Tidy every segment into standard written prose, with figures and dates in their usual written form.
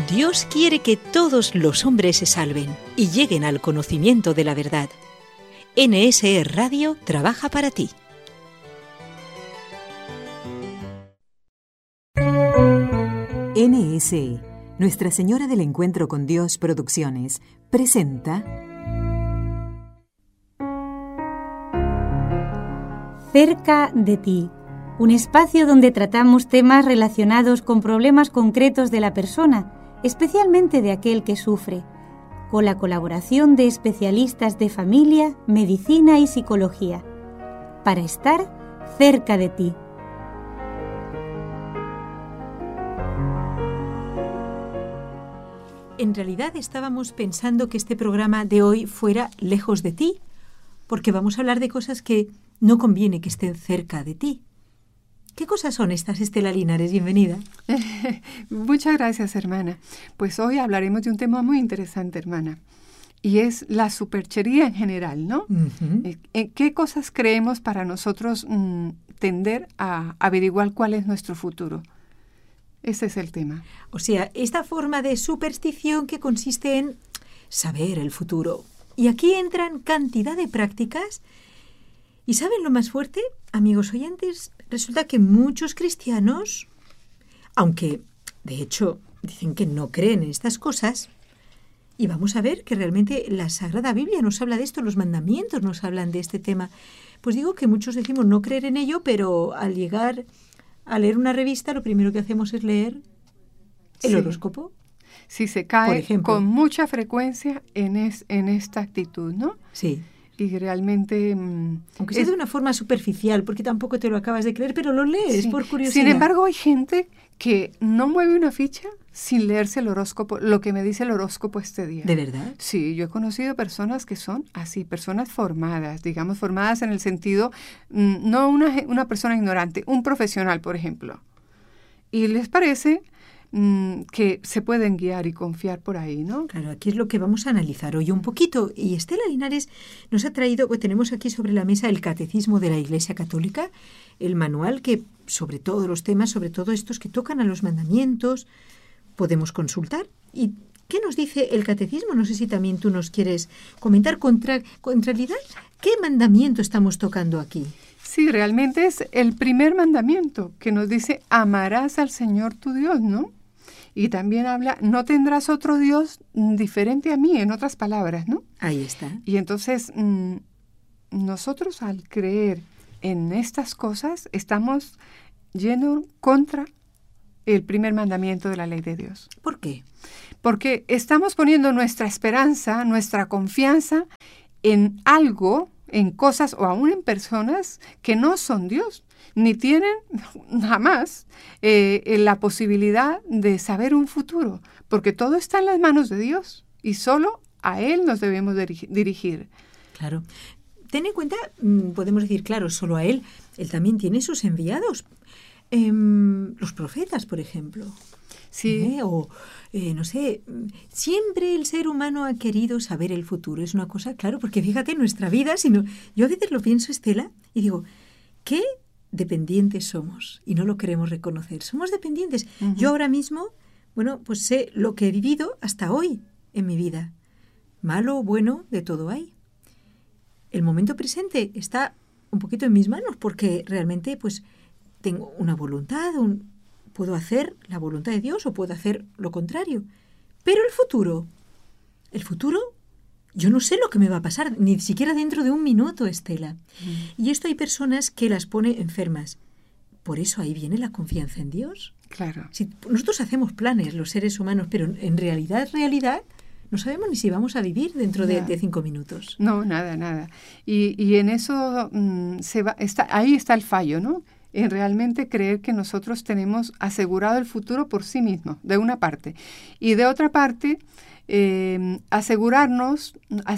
Dios quiere que todos los hombres se salven y lleguen al conocimiento de la verdad. NSE Radio trabaja para ti. NSE, Nuestra Señora del Encuentro con Dios Producciones, presenta Cerca de ti, un espacio donde tratamos temas relacionados con problemas concretos de la persona, especialmente de aquel que sufre, con la colaboración de especialistas de familia, medicina y psicología, para estar cerca de ti. En realidad estábamos pensando que este programa de hoy fuera lejos de ti, porque vamos a hablar de cosas que no conviene que estén cerca de ti. ¿Qué cosas son estas, Estela Linares? Bienvenida. Muchas gracias, hermana. Pues hoy hablaremos de un tema muy interesante, hermana, y es la superchería en general, ¿no? Uh-huh. ¿Qué cosas creemos para nosotros tender a averiguar cuál es nuestro futuro? Ese es el tema. O sea, esta forma de superstición que consiste en saber el futuro. Y aquí entran cantidad de prácticas. ¿Y saben lo más fuerte, amigos oyentes? Resulta que muchos cristianos, aunque de hecho dicen que no creen en estas cosas, y vamos a ver que realmente la Sagrada Biblia nos habla de esto, los mandamientos nos hablan de este tema, pues digo que muchos decimos no creer en ello, pero al llegar a leer una revista lo primero que hacemos es leer el horóscopo. Sí, se cae con mucha frecuencia en esta actitud, ¿no? Sí. Y realmente... aunque sea de una forma superficial, porque tampoco te lo acabas de creer, pero lo lees sí. por curiosidad. Sin embargo, hay gente que no mueve una ficha sin leerse el horóscopo, lo que me dice el horóscopo este día. ¿De verdad? Sí, yo he conocido personas que son así, personas formadas, digamos, formadas en el sentido, no una persona ignorante, un profesional, por ejemplo. Y les parece que se pueden guiar y confiar por ahí, ¿no? Claro, aquí es lo que vamos a analizar hoy un poquito. Y Estela Linares nos ha traído, pues tenemos aquí sobre la mesa el Catecismo de la Iglesia Católica, el manual que sobre todos los temas, sobre todo estos que tocan a los mandamientos, podemos consultar. ¿Y qué nos dice el Catecismo? No sé si también tú nos quieres comentar en realidad, ¿qué mandamiento estamos tocando aquí? Sí, realmente es el primer mandamiento que nos dice, amarás al Señor tu Dios, ¿no? Y también habla, no tendrás otro Dios diferente a mí, en otras palabras, ¿no? Ahí está. Y entonces, nosotros al creer en estas cosas, estamos yendo contra el primer mandamiento de la ley de Dios. ¿Por qué? Porque estamos poniendo nuestra esperanza, nuestra confianza en algo, en cosas o aún en personas que no son Dios, ni tienen jamás la posibilidad de saber un futuro, porque todo está en las manos de Dios y solo a Él nos debemos dirigir. Claro. Ten en cuenta, podemos decir, claro, solo a Él. Él también tiene sus enviados, los profetas, por ejemplo. Sí. No sé, siempre el ser humano ha querido saber el futuro. Es una cosa, claro, porque fíjate, en nuestra vida, yo a veces lo pienso, Estela, y digo, ¿qué dependientes somos? Y no lo queremos reconocer. Somos dependientes. Uh-huh. Yo ahora mismo, pues sé lo que he vivido hasta hoy en mi vida. Malo o bueno, de todo hay. El momento presente está un poquito en mis manos porque realmente, pues, tengo una voluntad, puedo hacer la voluntad de Dios o puedo hacer lo contrario. Pero el futuro, yo no sé lo que me va a pasar, ni siquiera dentro de un minuto, Estela. Y esto hay personas que las pone enfermas. Por eso ahí viene la confianza en Dios. Claro. Si nosotros hacemos planes, los seres humanos, pero en realidad, no sabemos ni si vamos a vivir dentro de 5 minutos. No, nada. Y en eso ahí está el fallo, ¿no? En realmente creer que nosotros tenemos asegurado el futuro por sí mismos, de una parte. Y de otra parte, hacernos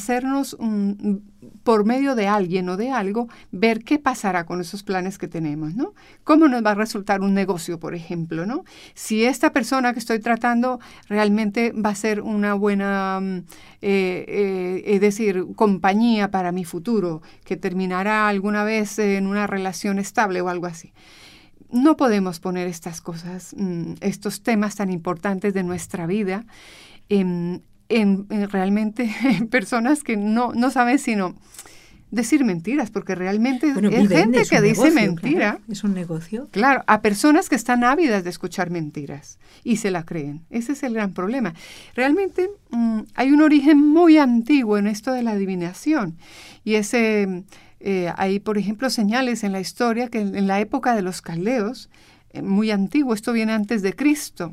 por medio de alguien o de algo, ver qué pasará con esos planes que tenemos, ¿no? ¿Cómo nos va a resultar un negocio, por ejemplo, ¿no? Si esta persona que estoy tratando realmente va a ser una buena, es decir, compañía para mi futuro, que terminará alguna vez en una relación estable o algo así. no podemos poner estas cosas, estos temas tan importantes de nuestra vida en realmente personas que no saben sino decir mentiras, porque realmente hay gente que dice mentira. Claro, es un negocio. Claro, a personas que están ávidas de escuchar mentiras y se la creen. Ese es el gran problema. Realmente hay un origen muy antiguo en esto de la adivinación. Y hay, por ejemplo, señales en la historia que en la época de los caldeos, muy antiguo, esto viene antes de Cristo,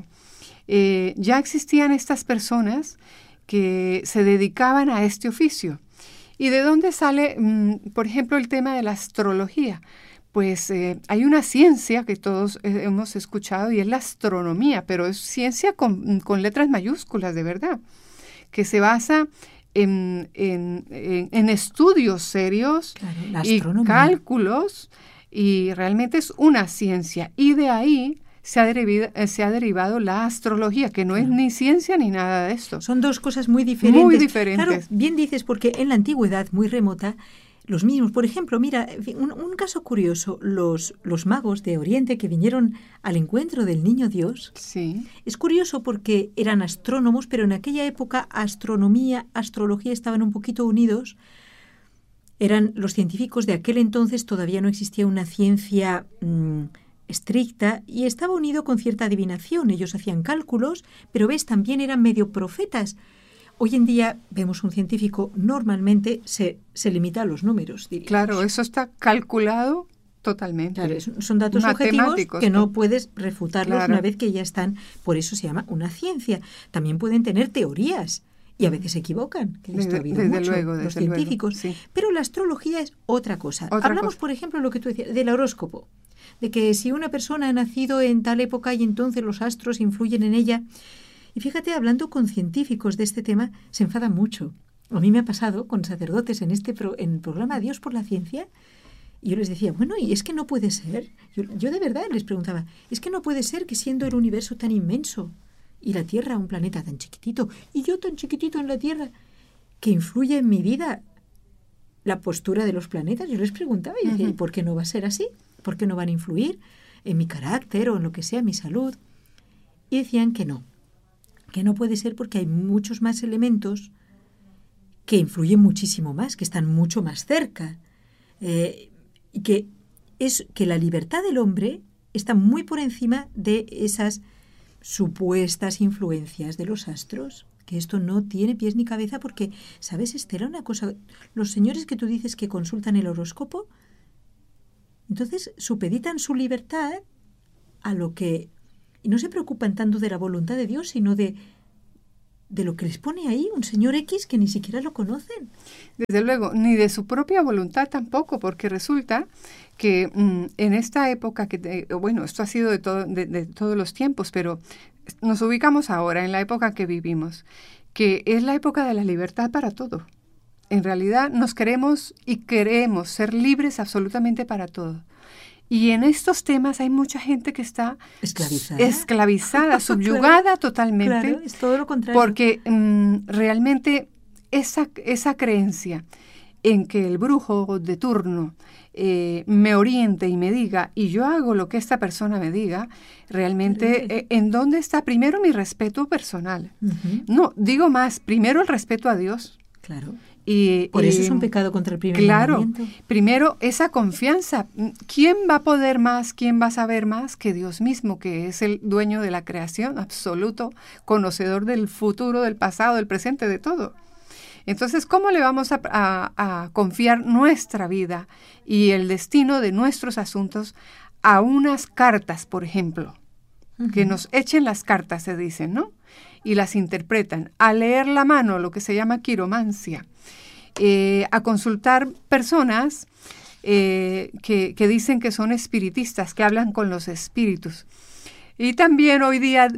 ya existían estas personas que se dedicaban a este oficio. ¿Y de dónde sale, por ejemplo, el tema de la astrología? Pues hay una ciencia que todos hemos escuchado y es la astronomía, pero es ciencia con letras mayúsculas, de verdad, que se basa en estudios serios, claro, y cálculos, y realmente es una ciencia. Y de ahí se ha derivado la astrología, que no es ni ciencia ni nada de esto. Son dos cosas muy diferentes. Muy diferentes. Claro, bien dices, porque en la antigüedad, muy remota, los mismos, por ejemplo, mira, un caso curioso, los magos de Oriente que vinieron al encuentro del Niño Dios, sí, es curioso porque eran astrónomos, pero en aquella época astronomía, astrología estaban un poquito unidos. Eran los científicos de aquel entonces, todavía no existía una ciencia estricta y estaba unido con cierta adivinación. Ellos hacían cálculos, pero ves, también eran medio profetas. Hoy en día vemos un científico, normalmente se limita a los números, diríamos. Claro, eso está calculado totalmente. Claro, son datos objetivos que no puedes refutarlos, claro, una vez que ya están. Por eso se llama una ciencia. También pueden tener teorías y a veces se equivocan, que esto ha habido mucho, los científicos. Sí. Pero la astrología es otra cosa. Hablamos, por ejemplo, lo que tú decías, del horóscopo, de que si una persona ha nacido en tal época y entonces los astros influyen en ella. Y fíjate, hablando con científicos de este tema, se enfadan mucho. A mí me ha pasado con sacerdotes en el programa Dios por la Ciencia, y yo les decía, bueno, y es que no puede ser. Yo de verdad les preguntaba, es que no puede ser que siendo el universo tan inmenso y la Tierra un planeta tan chiquitito y yo tan chiquitito en la Tierra, que influye en mi vida la postura de los planetas. Yo les preguntaba y decía, ¿y por qué no va a ser así? ¿Por qué no van a influir en mi carácter o en lo que sea, mi salud? Y decían que no puede ser porque hay muchos más elementos que influyen muchísimo más, que están mucho más cerca, y que la libertad del hombre está muy por encima de esas supuestas influencias de los astros, que esto no tiene pies ni cabeza porque, ¿sabes, Estela, una cosa? Los señores que tú dices que consultan el horóscopo, entonces supeditan su libertad a lo que... Y no se preocupan tanto de la voluntad de Dios, sino de lo que les pone ahí un señor X que ni siquiera lo conocen. Desde luego, ni de su propia voluntad tampoco, porque resulta que en esta época, esto ha sido de todos los tiempos, pero nos ubicamos ahora en la época que vivimos, que es la época de la libertad para todo. En realidad nos queremos ser libres absolutamente para todo. Y en estos temas hay mucha gente que está esclavizada, subyugada claro, totalmente. Claro, es todo lo contrario. Porque realmente esa creencia en que el brujo de turno me oriente y me diga, y yo hago lo que esta persona me diga, realmente, ¿en dónde está primero mi respeto personal? No, digo más, primero el respeto a Dios. Claro. Por eso es un pecado contra el primer mandamiento. Claro, primero esa confianza. ¿Quién va a poder más, quién va a saber más que Dios mismo, que es el dueño de la creación, absoluto, conocedor del futuro, del pasado, del presente, de todo? Entonces, ¿cómo le vamos a confiar nuestra vida y el destino de nuestros asuntos a unas cartas, por ejemplo? Que nos echen las cartas, se dicen, ¿no? Y las interpretan. A leer la mano, lo que se llama quiromancia. A consultar personas que dicen que son espiritistas, que hablan con los espíritus. Y también hoy día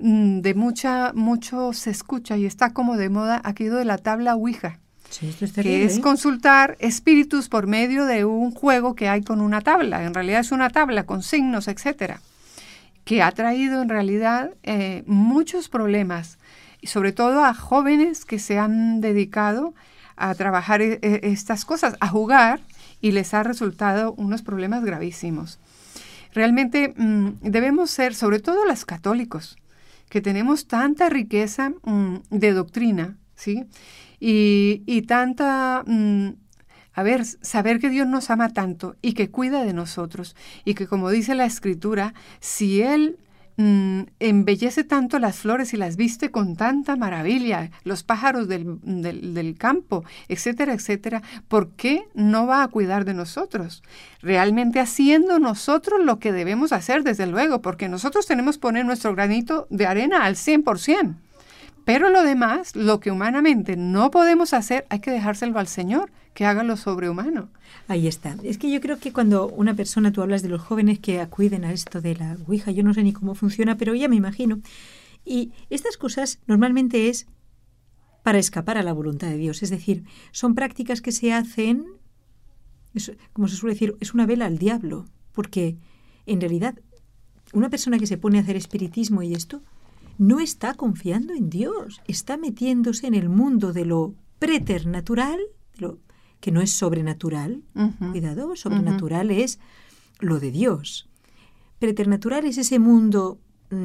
mucho se escucha y está como de moda aquello de la tabla Ouija. Sí, esto es terrible, que es consultar espíritus por medio de un juego que hay con una tabla. En realidad es una tabla con signos, etcétera, que ha traído en realidad muchos problemas, y sobre todo a jóvenes que se han dedicado a trabajar estas cosas, a jugar, y les ha resultado unos problemas gravísimos. Realmente debemos ser, sobre todo los católicos, que tenemos tanta riqueza de doctrina, ¿sí? Y tanta, saber que Dios nos ama tanto y que cuida de nosotros, y que, como dice la Escritura, si Él embellece tanto las flores y las viste con tanta maravilla, los pájaros del campo, etcétera, etcétera, ¿por qué no va a cuidar de nosotros? Realmente haciendo nosotros lo que debemos hacer, desde luego, porque nosotros tenemos que poner nuestro granito de arena al 100%. Pero lo demás, lo que humanamente no podemos hacer, hay que dejárselo al Señor, que haga lo sobrehumano. Ahí está. Es que yo creo que cuando una persona, tú hablas de los jóvenes que acuden a esto de la Ouija, yo no sé ni cómo funciona, pero ya me imagino. Y estas cosas normalmente es para escapar a la voluntad de Dios. Es decir, son prácticas que se hacen, como se suele decir, es una vela al diablo. Porque en realidad una persona que se pone a hacer espiritismo y esto, no está confiando en Dios, está metiéndose en el mundo de lo preternatural, que no es sobrenatural. Cuidado, sobrenatural es lo de Dios. Preternatural es ese mundo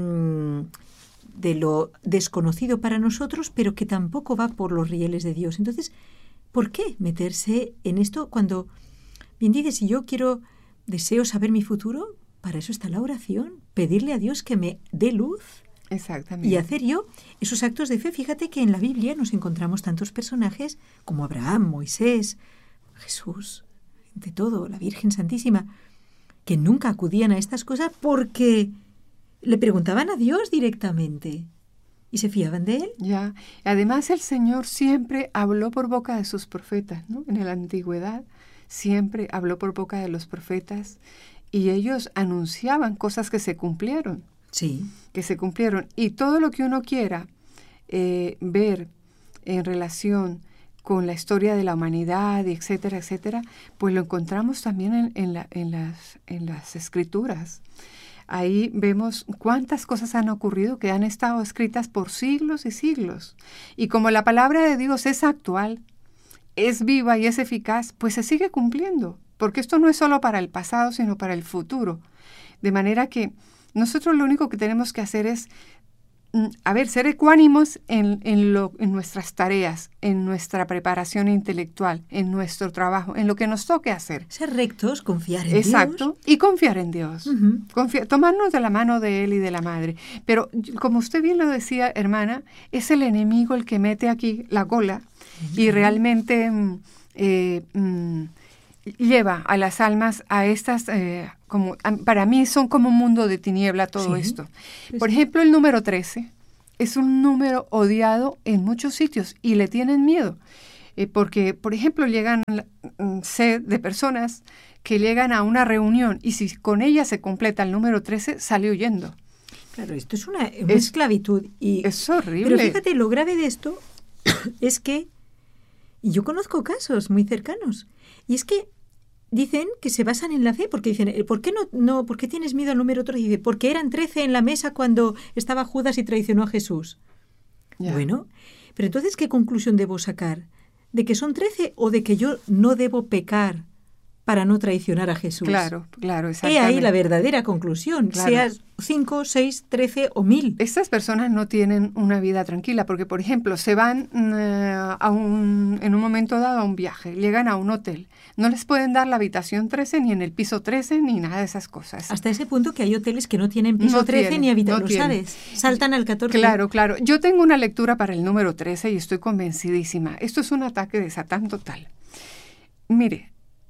de lo desconocido para nosotros, pero que tampoco va por los rieles de Dios. Entonces, ¿por qué meterse en esto cuando, bien dices, si yo deseo saber mi futuro, para eso está la oración, pedirle a Dios que me dé luz? Exactamente. Y hacer yo esos actos de fe. Fíjate que en la Biblia nos encontramos tantos personajes como Abraham, Moisés, Jesús, de todo, la Virgen Santísima, que nunca acudían a estas cosas porque le preguntaban a Dios directamente y se fiaban de Él. Ya. Además, el Señor siempre habló por boca de sus profetas, ¿no? En la antigüedad siempre habló por boca de los profetas y ellos anunciaban cosas que se cumplieron. Sí. Que se cumplieron. Y todo lo que uno quiera ver en relación con la historia de la humanidad, etcétera, etcétera, pues lo encontramos también en las Escrituras. Ahí vemos cuántas cosas han ocurrido que han estado escritas por siglos y siglos. Y como la palabra de Dios es actual, es viva y es eficaz, pues se sigue cumpliendo. Porque esto no es solo para el pasado, sino para el futuro. De manera que nosotros lo único que tenemos que hacer es, ser ecuánimos en nuestras tareas, en nuestra preparación intelectual, en nuestro trabajo, en lo que nos toque hacer. Ser rectos, confiar en Dios. Exacto, y confiar en Dios. Uh-huh. Tomarnos de la mano de Él y de la Madre. Pero, como usted bien lo decía, hermana, es el enemigo el que mete aquí la cola y realmente lleva a las almas a estas, para mí son como un mundo de tiniebla todo esto. Por ejemplo, el número 13 es un número odiado en muchos sitios y le tienen miedo. Porque, por ejemplo, llegan sé de personas que llegan a una reunión y si con ella se completa el número 13, sale huyendo. Claro, esto es una esclavitud. Y, es horrible. Pero fíjate, lo grave de esto es que, y yo conozco casos muy cercanos, y es que dicen que se basan en la fe, porque dicen, ¿por qué tienes miedo al número 13? Y dice, porque eran 13 en la mesa cuando estaba Judas y traicionó a Jesús. Ya. Bueno, pero entonces, ¿qué conclusión debo sacar? ¿De que son 13 o de que yo no debo pecar para no traicionar a Jesús? Claro, exactamente. He ahí la verdadera conclusión, claro. Seas 5, 6, 13 o 1000. Estas personas no tienen una vida tranquila porque, por ejemplo, se van en un momento dado a un viaje, llegan a un hotel. No les pueden dar la habitación 13 ni en el piso 13 ni nada de esas cosas. Hasta ese punto que hay hoteles que no tienen piso 13 ni habitación, ¿sabes? Saltan al 14. Claro. Yo tengo una lectura para el número 13 y estoy convencidísima. Esto es un ataque de Satán total. Mire,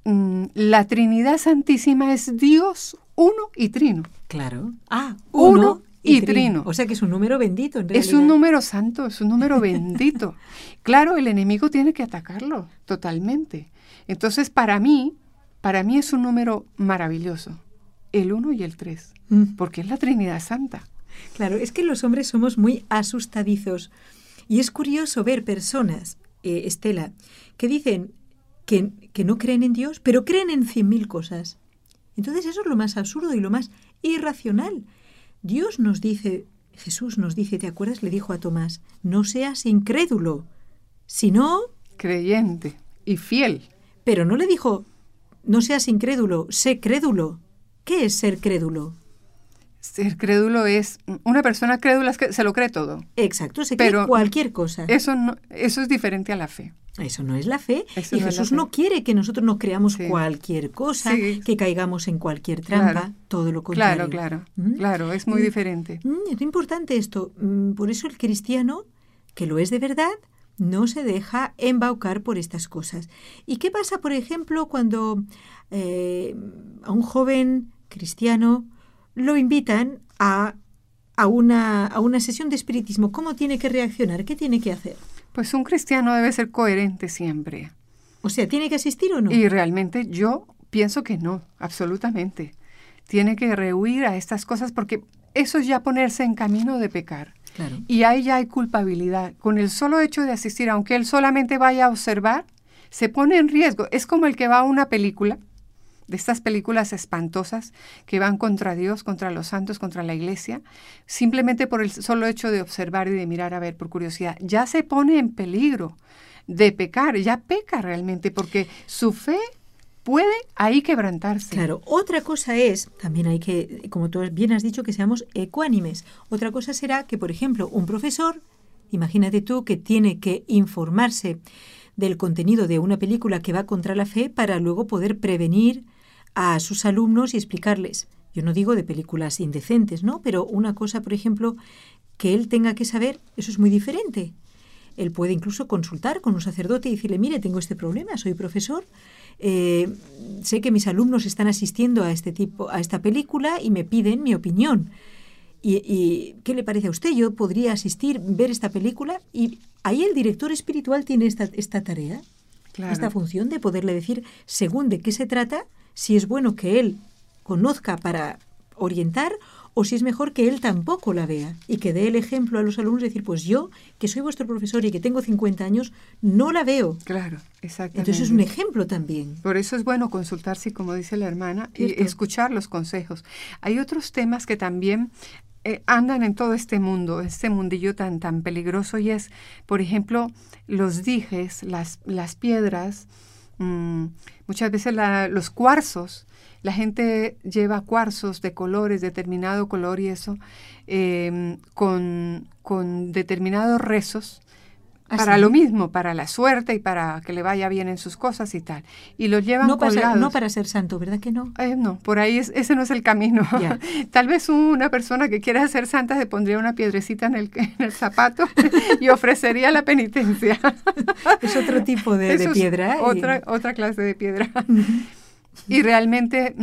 la Trinidad Santísima es Dios uno y trino. Claro. Uno y trino. O sea que es un número bendito en realidad. Es un número santo, es un número bendito. Claro, el enemigo tiene que atacarlo totalmente. Entonces, para mí es un número maravilloso, el 1 y el 3, porque es la Trinidad Santa. Claro, es que los hombres somos muy asustadizos. Y es curioso ver personas, Estela, que dicen que no creen en Dios, pero creen en 100.000 cosas. Entonces eso es lo más absurdo y lo más irracional. Dios nos dice, Jesús nos dice, ¿te acuerdas? Le dijo a Tomás, no seas incrédulo, sino creyente y fiel. Pero no le dijo, no seas incrédulo, sé crédulo. ¿Qué es ser crédulo? Ser crédulo es, una persona crédula es que se lo cree todo. Exacto, se cree cualquier cosa. Eso es diferente a la fe. Eso no es la fe. Eso y no Jesús no quiere que nosotros no creamos cualquier cosa, Sí. que caigamos en cualquier trampa, todo lo contrario. Claro, es muy diferente. Es importante esto. Por eso el cristiano, que lo es de verdad, no se deja embaucar por estas cosas. ¿Y qué pasa, por ejemplo, cuando a un joven cristiano lo invitan a una sesión de espiritismo? ¿Cómo tiene que reaccionar? ¿Qué tiene que hacer? Pues un cristiano debe ser coherente siempre. O sea, ¿tiene que asistir o no? Y realmente yo pienso que no, absolutamente. Tiene que rehuir a estas cosas porque eso es ya ponerse en camino de pecar. Claro. Y ahí ya hay culpabilidad. Con el solo hecho de asistir, aunque él solamente vaya a observar, se pone en riesgo. Es como el que va a una película, de estas películas espantosas que van contra Dios, contra los santos, contra la iglesia, simplemente por el solo hecho de observar y de mirar a ver por curiosidad. Ya se pone en peligro de pecar, ya peca realmente, porque su fe puede ahí quebrantarse. Claro, otra cosa es, también hay que, como tú bien has dicho, que seamos ecuánimes. Otra cosa será que, por ejemplo, un profesor, imagínate tú que tiene que informarse del contenido de una película que va contra la fe para luego poder prevenir a sus alumnos y explicarles. Yo no digo de películas indecentes, ¿no? Pero una cosa, por ejemplo, que él tenga que saber, eso es muy diferente. Él puede incluso consultar con un sacerdote y decirle, mire, tengo este problema, soy profesor, sé que mis alumnos están asistiendo a esta película y me piden mi opinión. ¿Y qué le parece a usted? Yo podría asistir, ver esta película, y ahí el director espiritual tiene esta tarea, Claro. esta función de poderle decir, según de qué se trata, si es bueno que él conozca para orientar o si es mejor que él tampoco la vea y que dé el ejemplo a los alumnos y decir, pues yo, que soy vuestro profesor y que tengo 50 años, no la veo. Claro, exactamente. Entonces es un ejemplo también. Por eso es bueno consultarse, como dice la hermana, Cierto. y escuchar los consejos. Hay otros temas que también andan en todo este mundo, este mundillo tan peligroso, y es, por ejemplo, los dijes, las piedras, muchas veces los cuarzos. La gente lleva cuarzos de colores, determinado color y eso, con determinados rezos, para lo mismo, para la suerte y para que le vaya bien en sus cosas y tal. Y los llevan colgados. No para ser santo, ¿verdad que no? No, por ahí ese no es el camino. Ya. Tal vez una persona que quiera ser santa se pondría una piedrecita en el zapato y ofrecería la penitencia. Es otro tipo de piedra. Otra clase de piedra. Y realmente,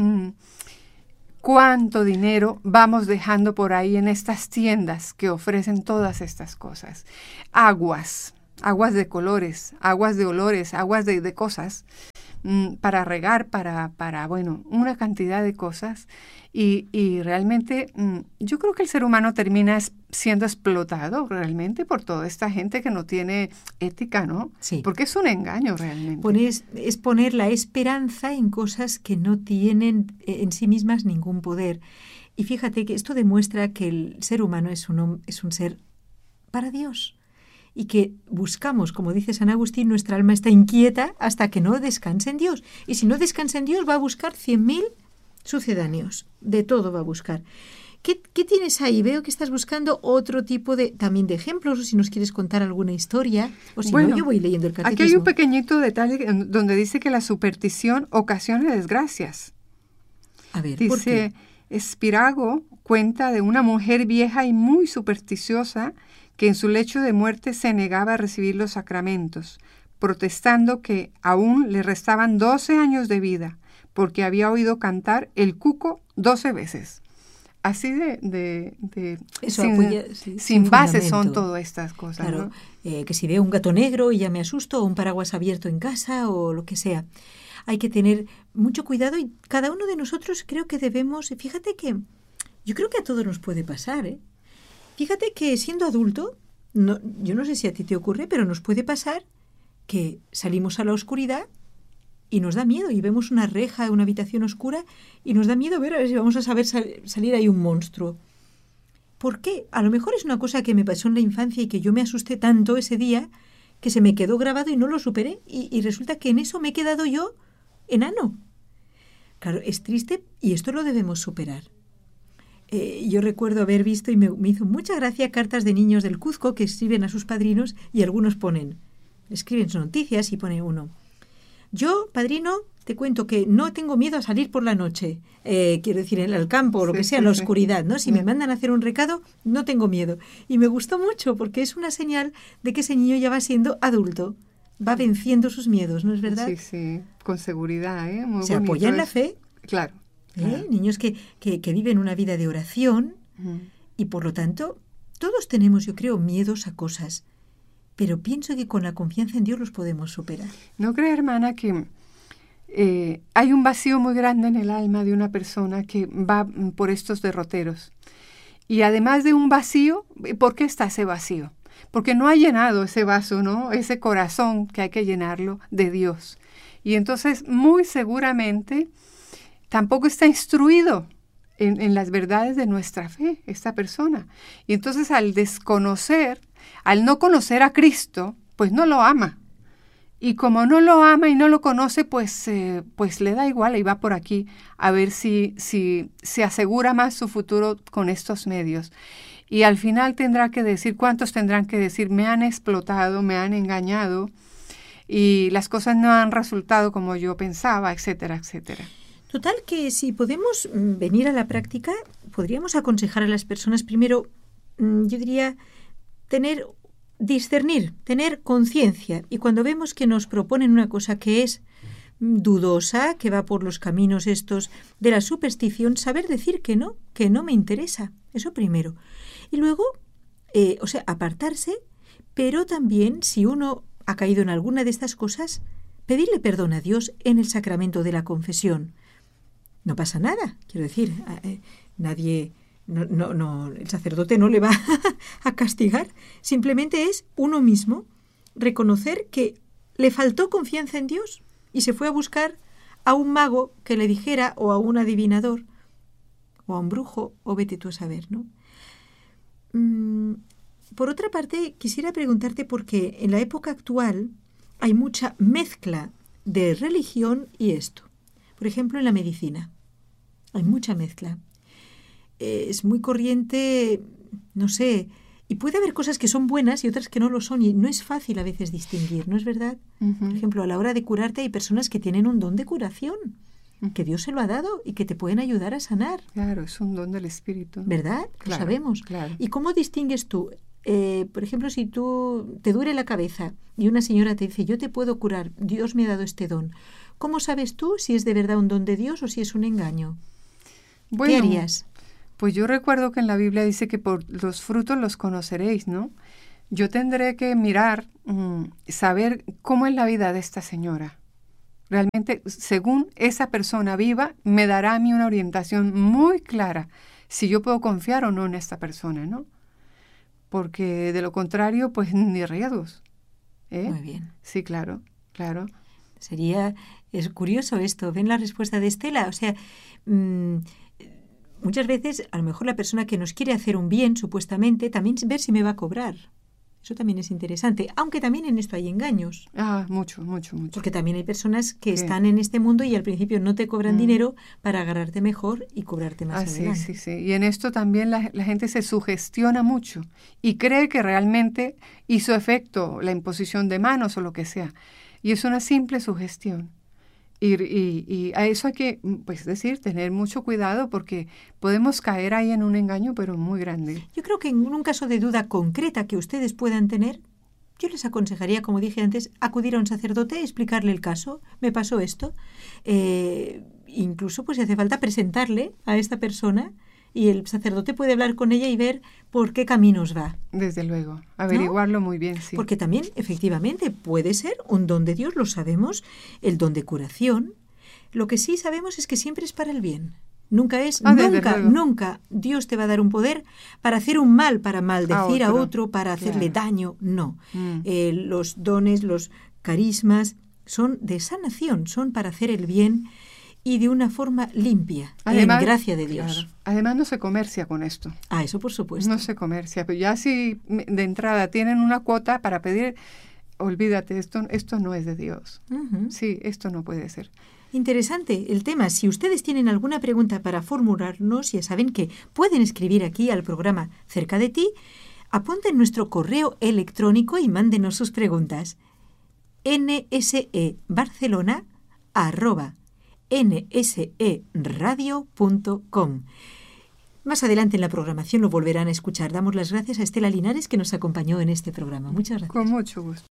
¿cuánto dinero vamos dejando por ahí en estas tiendas que ofrecen todas estas cosas? Aguas de colores, aguas de olores, aguas de cosas, para regar, para bueno, una cantidad de cosas. Y realmente yo creo que el ser humano termina siendo explotado realmente por toda esta gente que no tiene ética, ¿no? Sí. Porque es un engaño realmente. Es poner la esperanza en cosas que no tienen en sí mismas ningún poder. Y fíjate que esto demuestra que el ser humano es un ser para Dios. Y que buscamos, como dice San Agustín, nuestra alma está inquieta hasta que no descanse en Dios. Y si no descansa en Dios, va a buscar 100.000 sucedáneos. De todo va a buscar. ¿Qué tienes ahí? Veo que estás buscando otro tipo también de ejemplos, o si nos quieres contar alguna historia, o si no, yo voy leyendo el catecismo. Aquí hay un pequeñito detalle donde dice que la superstición ocasiona desgracias. A ver, dice, ¿por qué? Spirago cuenta de una mujer vieja y muy supersticiosa que en su lecho de muerte se negaba a recibir los sacramentos, protestando que aún le restaban 12 años de vida, porque había oído cantar el cuco 12 veces. Así Eso sin base son todas estas cosas. Claro, ¿no? Que si veo un gato negro y ya me asusto, o un paraguas abierto en casa, o lo que sea. Hay que tener mucho cuidado y cada uno de nosotros creo que debemos... Fíjate que yo creo que a todos nos puede pasar, ¿eh? Fíjate que siendo adulto, yo no sé si a ti te ocurre, pero nos puede pasar que salimos a la oscuridad y nos da miedo y vemos una reja, una habitación oscura y nos da miedo ver a ver si vamos a saber salir ahí un monstruo. ¿Por qué? A lo mejor es una cosa que me pasó en la infancia y que yo me asusté tanto ese día que se me quedó grabado y no lo superé y resulta que en eso me he quedado yo enano. Claro, es triste y esto lo debemos superar. Yo recuerdo haber visto y me hizo mucha gracia cartas de niños del Cuzco que escriben a sus padrinos y algunos escriben sus noticias y pone uno: yo, padrino, te cuento que no tengo miedo a salir por la noche, quiero decir, en el campo o lo que sea, en la oscuridad, ¿no? Si me mandan a hacer un recado, no tengo miedo. Y me gustó mucho porque es una señal de que ese niño ya va siendo adulto, va venciendo sus miedos, ¿no es verdad? Sí, sí, con seguridad, Muy Se bonito apoya en la fe. Claro. Niños que viven una vida de oración y por lo tanto todos tenemos, yo creo, miedos a cosas, pero pienso que con la confianza en Dios los podemos superar. ¿No cree, hermana, que hay un vacío muy grande en el alma de una persona que va por estos derroteros? Y además de un vacío, ¿por qué está ese vacío? Porque no ha llenado ese vaso, ¿no? Ese corazón que hay que llenarlo de Dios. Y entonces, muy seguramente, tampoco está instruido en las verdades de nuestra fe, esta persona. Y entonces al no conocer a Cristo, pues no lo ama. Y como no lo ama y no lo conoce, pues le da igual y va por aquí a ver si se asegura más su futuro con estos medios. Y al final ¿cuántos tendrán que decir? Me han explotado, me han engañado y las cosas no han resultado como yo pensaba, etcétera, etcétera. Total que si podemos venir a la práctica, podríamos aconsejar a las personas primero, yo diría, discernir, tener conciencia. Y cuando vemos que nos proponen una cosa que es dudosa, que va por los caminos estos de la superstición, saber decir que no me interesa. Eso primero. Y luego, apartarse, pero también si uno ha caído en alguna de estas cosas, pedirle perdón a Dios en el sacramento de la confesión. No pasa nada, quiero decir, nadie, el sacerdote no le va a castigar, simplemente es uno mismo reconocer que le faltó confianza en Dios y se fue a buscar a un mago que le dijera, o a un adivinador, o a un brujo, o vete tú a saber, ¿no? Por otra parte, quisiera preguntarte porque en la época actual hay mucha mezcla de religión y esto. Por ejemplo, en la medicina hay mucha mezcla. Es muy corriente, no sé, y puede haber cosas que son buenas y otras que no lo son, y no es fácil a veces distinguir, ¿no es verdad? Uh-huh. Por ejemplo, a la hora de curarte hay personas que tienen un don de curación, que Dios se lo ha dado y que te pueden ayudar a sanar. Claro, es un don del Espíritu. ¿Verdad? Claro, lo sabemos. Claro. ¿Y cómo distingues tú? Por ejemplo, si tú te duele la cabeza y una señora te dice, yo te puedo curar, Dios me ha dado este don, ¿cómo sabes tú si es de verdad un don de Dios o si es un engaño? Bueno, ¿qué harías? Pues yo recuerdo que en la Biblia dice que por los frutos los conoceréis, ¿no? Yo tendré que mirar, saber cómo es la vida de esta señora. Realmente, según esa persona viva, me dará a mí una orientación muy clara si yo puedo confiar o no en esta persona, ¿no? Porque de lo contrario, pues ni riesgos. Muy bien. Sí, claro, claro. Es curioso esto. ¿Ven la respuesta de Estela? O sea, muchas veces, a lo mejor la persona que nos quiere hacer un bien, supuestamente, también ver si me va a cobrar. Eso también es interesante, aunque también en esto hay engaños. Mucho. Porque también hay personas que están en este mundo y al principio no te cobran dinero para agarrarte mejor y cobrarte más adelante. Sí. Y en esto también la gente se sugestiona mucho y cree que realmente hizo efecto la imposición de manos o lo que sea. Y es una simple sugestión. Y a eso hay que, pues tener mucho cuidado porque podemos caer ahí en un engaño, pero muy grande. Yo creo que en un caso de duda concreta que ustedes puedan tener, yo les aconsejaría, como dije antes, acudir a un sacerdote, explicarle el caso. Me pasó esto. Incluso, pues si hace falta presentarle a esta persona y el sacerdote puede hablar con ella y ver por qué caminos va. Desde luego, averiguarlo, ¿no? Muy bien, sí. Porque también, efectivamente, puede ser un don de Dios, lo sabemos, el don de curación. Lo que sí sabemos es que siempre es para el bien. Nunca Dios te va a dar un poder para hacer un mal, para maldecir a otro, para hacerle daño. No. Los dones, los carismas son de sanación, son para hacer el bien y de una forma limpia, además, en gracia de Dios. Claro. Además no se comercia con esto. Eso por supuesto. No se comercia, pero ya si de entrada tienen una cuota para pedir, olvídate, esto no es de Dios. Uh-huh. Sí, esto no puede ser. Interesante el tema. Si ustedes tienen alguna pregunta para formularnos, ya saben que pueden escribir aquí al programa Cerca de Ti, apunten nuestro correo electrónico y mándenos sus preguntas. nsebarcelona@nseradio.com. Más adelante en la programación lo volverán a escuchar. Damos las gracias a Estela Linares que nos acompañó en este programa. Muchas gracias. Con mucho gusto.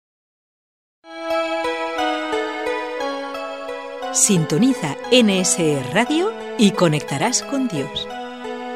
Sintoniza NSE Radio y conectarás con Dios.